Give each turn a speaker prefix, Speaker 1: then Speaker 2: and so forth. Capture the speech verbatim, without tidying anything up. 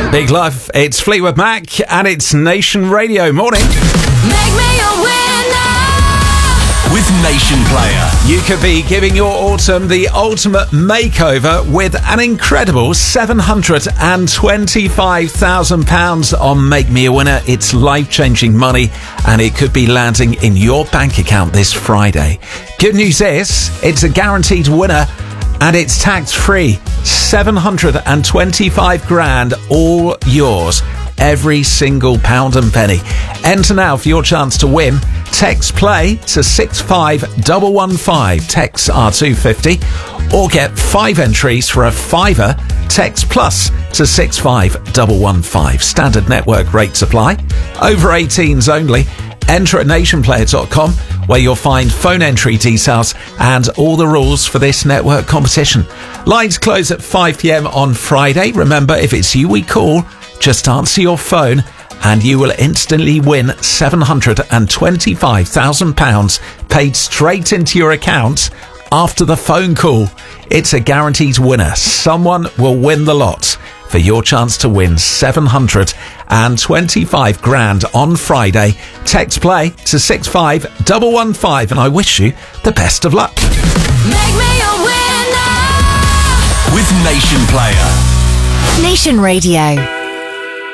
Speaker 1: Big love. It's Fleetwood Mac and it's Nation Radio. Morning.
Speaker 2: Make me a winner
Speaker 3: with Nation Player.
Speaker 1: You could be giving your autumn the ultimate makeover with an incredible seven hundred twenty-five thousand pounds on Make Me a Winner. It's life-changing money and it could be landing in your bank account this Friday. Good news is it's a guaranteed winner and it's tax-free. seven hundred twenty-five grand, all yours. Every single pound and penny. Enter now for your chance to win. Text play to six five one one five. Texts are two fifty. Or get five entries for a fiver. Text plus to six five one one five. Standard network rates apply. Over eighteens only. Enter at nation player dot com where you'll find phone entry details and all the rules for this network competition. Lines close at five p.m. on Friday. Remember, if it's you we call, just answer your phone and you will instantly win seven hundred twenty-five thousand pounds paid straight into your account after the phone call. It's a guaranteed winner. Someone will win the lot for your chance to win seven hundred twenty-five grand on Friday. Text play to six five one one five and I wish you the best of luck.
Speaker 2: Make me a winner
Speaker 3: with Nation Player.
Speaker 4: Nation Radio.